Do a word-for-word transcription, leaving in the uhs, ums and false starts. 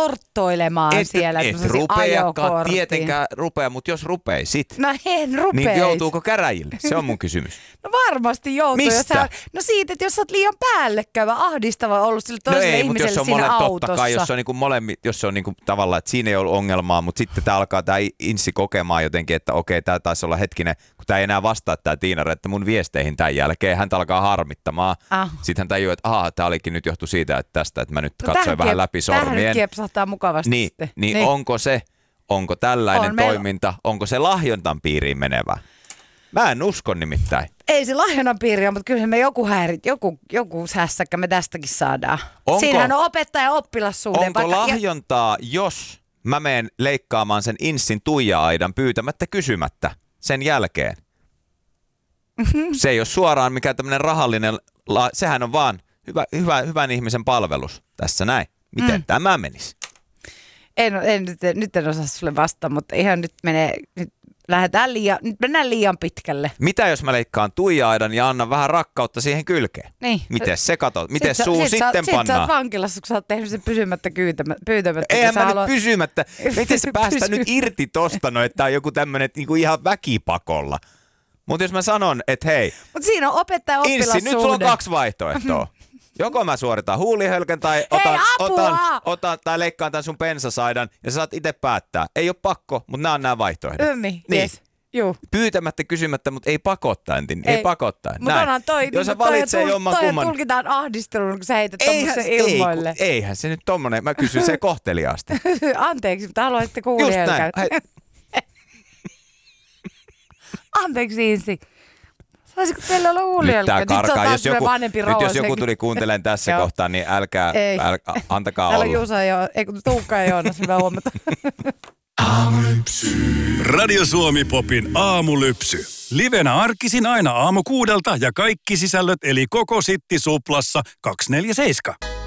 sorttoilemaan et, siellä. Et rupeakaan tietenkään rupea, mutta jos rupeisit, no en rupeis. Niin joutuuko käräjille? Se on mun kysymys. No varmasti joutuu. Mistä? Jos sä, no siitä, että jos sä oot liian päällekkäyvä, ahdistava ollut sille toiselle no ei, ihmiselle jos on siinä mole, autossa. Totta kai, jos se on, niinku molemmi, jos se on niinku tavallaan, että siinä ei ollut ongelmaa, mutta sitten tää alkaa tää insi kokemaan jotenkin, että okei, tää taisi olla hetkinen, kun tää ei enää vastaa tää Tiina, että mun viesteihin tämän jälkeen häntä alkaa harmittamaan. Ah. Sitten hän tajuu, että aha, tää olikin nyt johtu siitä, että tästä, että mä nyt no, katsoin vähän kiep- läpi sormien. Tähän kiepsahtaa mukavasti niin, sitten. Niin, niin onko se, onko tällainen on, toiminta, meillä... onko se lahjontan piiriin menevä? Mä en usko nimittäin. Ei se lahjonnan piiri on, mutta kyllä me joku häirit, joku, joku hässäkkä me tästäkin saadaan. Onko, siinähän on opettaja oppilassuhde. Onko vaikka, lahjontaa, ja... jos mä menen leikkaamaan sen inssin tuija-aidan pyytämättä kysymättä sen jälkeen? Mm-hmm. Se ei ole suoraan mikään tämmöinen rahallinen, la... sehän on vaan hyvä, hyvä, hyvän ihmisen palvelus. Tässä näin. Miten mm. tämä menisi? En, en, nyt, nyt en osaa sulle vastata, mutta ihan nyt menee... Nyt lähdetään liian, nyt mennään liian pitkälle. Mitä jos mä leikkaan tuija-aidan ja annan vähän rakkautta siihen kylkeen? Niin. Miten se kato? Miten sit suu sit sitten sä, pannaan? Sit sä oot vankilassa, kun sä oot tehnyt sen pysymättä pyytämättä. Eihän mä haluat... nyt pysymättä. Miten se päästä Pysy... nyt irti tosta, no, että tää on joku tämmönen niinku ihan väkipakolla. Mutta jos mä sanon, että hei. Mut siinä on opettaja oppilassuhde. Inssi, nyt sulla on kaksi vaihtoehtoa. Joko mä suoritan huulihölkän tai otan, Hei, otan, otan tai leikkaan tämän sun pensasaidan ja sä saat itse päättää. Ei ole pakko, mutta nämä on nämä vaihtoehdot. Ymmi, niin. yes. Juu. Pyytämättä, kysymättä, mutta ei pakottaen. Ei, ei pakottaen. Mutta onhan toi, jos sä valitsee toi, jomman toi kumman. tulkitaan ahdistelun, kun sä heität tommosen ilmoille. Ei, eihän se nyt tommonen. Mä kysyn se kohteliaasti. Anteeksi, mutta haluaisitte kuulijälkään. Just näin. Anteeksi, Insi. Saisiko teillä olla huulijälkää? Nyt tää karkaa. Jos joku, nyt jos joku tuli kuuntelemaan tässä kohtaa, niin älkää, älkää antakaa Täällä olla. Täällä on Juusa jo, ei kun Tuukka ja Joonas, hyvää huomenta. Aamulypsy. Radio Suomi Popin aamulypsy. Livenä arkisin aina aamu kuudelta ja kaikki sisällöt eli koko Sitti Suplassa kaksikymmentäneljä seitsemän.